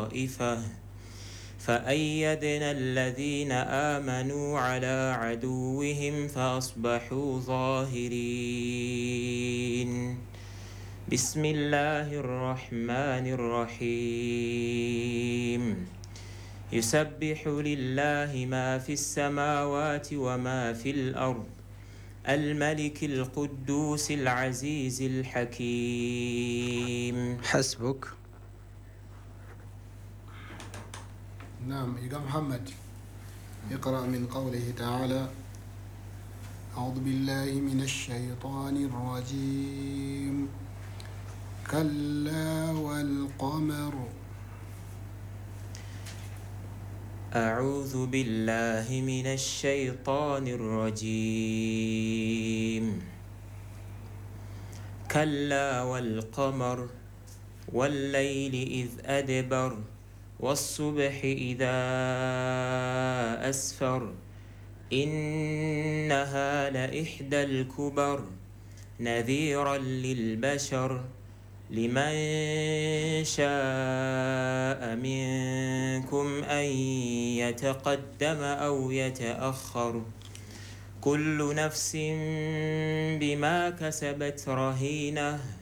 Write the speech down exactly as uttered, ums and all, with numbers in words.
طائفة فأيدنا الذين آمنوا على عدوهم فأصبحوا ظاهرين. بسم الله الرحمن الرحيم. يسبح لله ما في السماوات وما في الأرض الملك القدوس العزيز الحكيم. حسبك. نعم يا محمد اقرأ من قوله تعالى أعوذ بالله من الشيطان الرجيم كلا والقمر. أعوذ بالله من الشيطان الرجيم. كلا والقمر والليل إذ أدبر والصبح إذا أسفر إنها لإحدى الكبر نذيرا للبشر لمن شاء منكم أن يتقدم أو يتأخر كل نفس بما كسبت رهينة